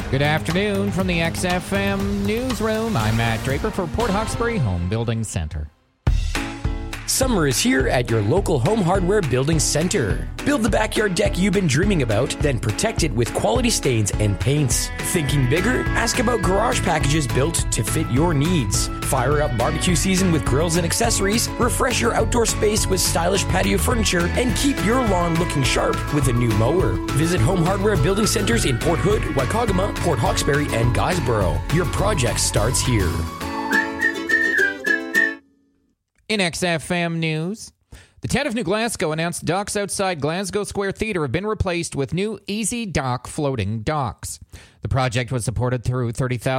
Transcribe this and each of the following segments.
Good afternoon from the XFM Newsroom. I'm Matt Draper for Port Hawkesbury Home Building Center. Summer is here at your local home hardware building center. Build the backyard deck you've been dreaming about, then protect it with quality stains and paints. Thinking bigger? Ask about garage packages built to fit your needs. Fire up barbecue season with grills and accessories, refresh your outdoor space with stylish patio furniture, and keep your lawn looking sharp with a new mower. Visit Home Hardware Building Centers in Port Hood, Waikagama, Port Hawkesbury, and Guysborough. Your project starts here. In XFM News, the town of New Glasgow announced docks outside Glasgow Square Theatre have been replaced with new Easy Dock floating docks. The project was supported through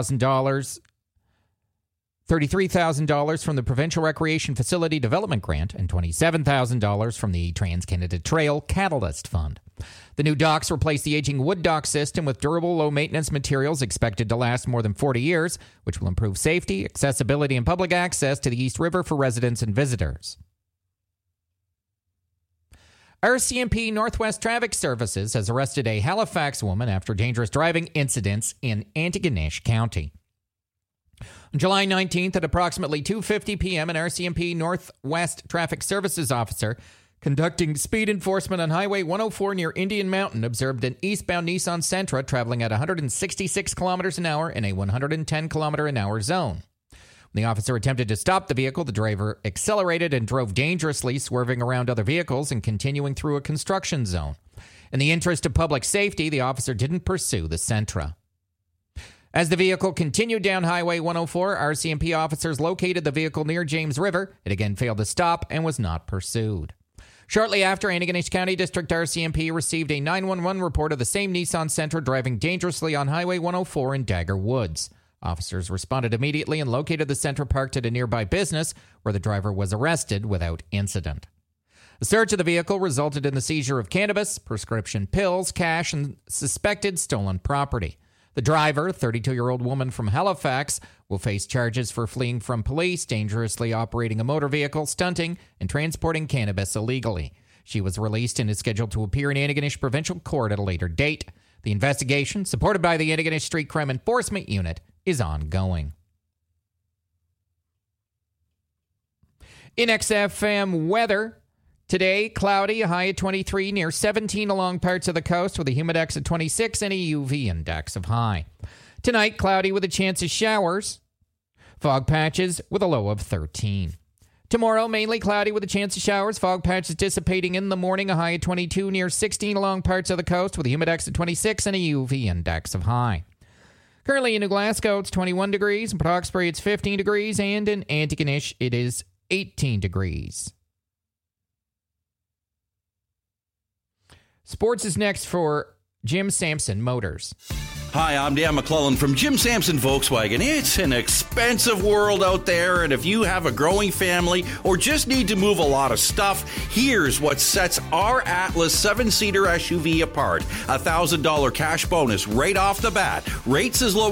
$33,000 from the Provincial Recreation Facility Development Grant and $27,000 from the Trans-Canada Trail Catalyst Fund. The new docks replace the aging wood dock system with durable, low-maintenance materials expected to last more than 40 years, which will improve safety, accessibility, and public access to the East River for residents and visitors. RCMP Northwest Traffic Services has arrested a Halifax woman after dangerous driving incidents in Antigonish County. On July 19th at approximately 2:50 p.m., an RCMP Northwest Traffic Services officer conducting speed enforcement on Highway 104 near Indian Mountain observed an eastbound Nissan Sentra traveling at 166 kilometers an hour in a 110 kilometer an hour zone. When the officer attempted to stop the vehicle, the driver accelerated and drove dangerously, swerving around other vehicles and continuing through a construction zone. In the interest of public safety, the officer didn't pursue the Sentra. As the vehicle continued down Highway 104, RCMP officers located the vehicle near James River. It again failed to stop and was not pursued. Shortly after, Antigonish County District RCMP received a 911 report of the same Nissan Sentra driving dangerously on Highway 104 in Dagger Woods. Officers responded immediately and located the Sentra parked at a nearby business where the driver was arrested without incident. The search of the vehicle resulted in the seizure of cannabis, prescription pills, cash, and suspected stolen property. The driver, a 32-year-old woman from Halifax, will face charges for fleeing from police, dangerously operating a motor vehicle, stunting, and transporting cannabis illegally. She was released and is scheduled to appear in Antigonish Provincial Court at a later date. The investigation, supported by the Antigonish Street Crime Enforcement Unit, is ongoing. In XFM weather, today, cloudy, a high at 23, near 17 along parts of the coast with a humidex at 26 and a UV index of high. Tonight, cloudy with a chance of showers. Fog patches with a low of 13. Tomorrow, mainly cloudy with a chance of showers. Fog patches dissipating in the morning, a high at 22, near 16 along parts of the coast with a humidex at 26 and a UV index of high. Currently in New Glasgow, it's 21 degrees. In Port Hawkesbury, it's 15 degrees. And in Antigonish, it is 18 degrees. Sports is next for Jim Sampson Motors. Hi, I'm Dan McClellan from Jim Sampson Volkswagen. It's an expensive world out there, and if you have a growing family or just need to move a lot of stuff, here's what sets our Atlas 7-seater SUV apart. $1,000 cash bonus right off the bat. Rates as low